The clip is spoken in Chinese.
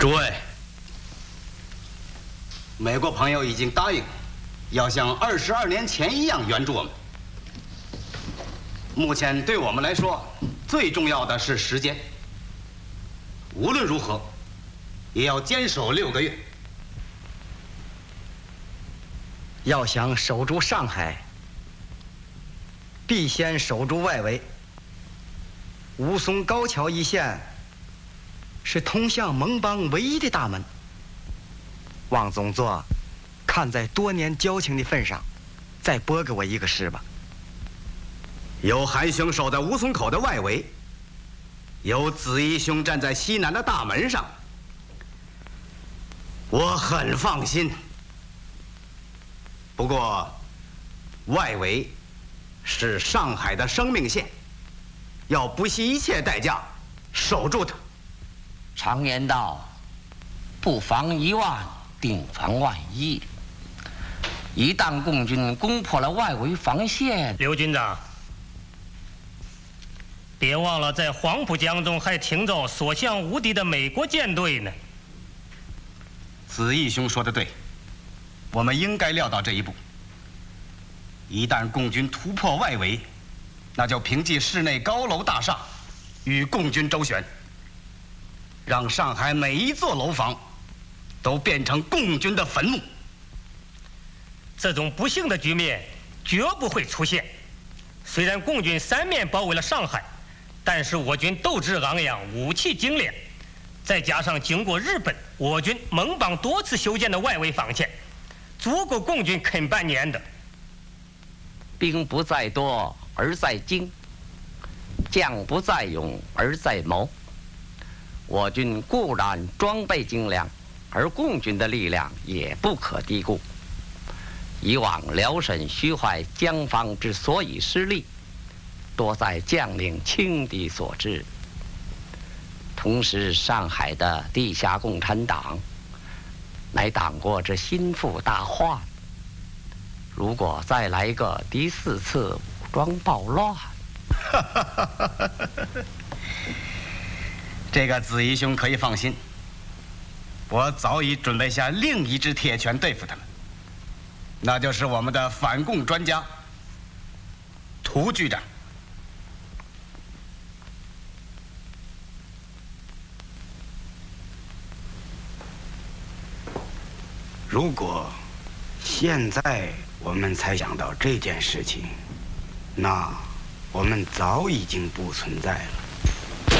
诸位，美国朋友已经答应，要像22年前一样援助我们。目前对我们来说，最重要的是时间。无论如何，也要坚守6个月。 要想守住上海，必先守住外围。吴淞高桥一线是通向盟邦唯一的大门。王总座，看在多年交情的份上，再拨给我一个师吧。 有韩兄守在吴淞口的外围，有子怡兄站在西南的大门上，我很放心。不过，外围是上海的生命线，要不惜一切代价守住它。 常言道，不防1万，定防万一。一旦共军攻破了外围防线， 刘军长，别忘了在黄浦江中还停着所向无敌的美国舰队呢。 子义兄说的对，我们应该料到这一步。一旦共军突破外围，那就凭借市内高楼大厦与共军周旋，让上海每一座楼房都变成共军的坟墓。 这种不幸的局面绝不会出现。虽然共军3面包围了上海，但是我军斗志昂扬，武器精良，再加上经过日本、我军、盟邦多次修建的外围防线，足够共军啃半年的。 兵不在多而在精，将不在勇而在谋。我军固然装备精良，而共军的力量也不可低估。以往辽沈徐淮江防之所以失利，多在将领轻敌所致。同时，上海的地下共产党乃党国之心腹大患。如果再来个第4次武装暴乱， 这个子怡兄可以放心，我早已准备下另一支铁拳对付他们，那就是我们的反共专家涂局长。 如果现在我们才想到这件事情，那我们早已经不存在了。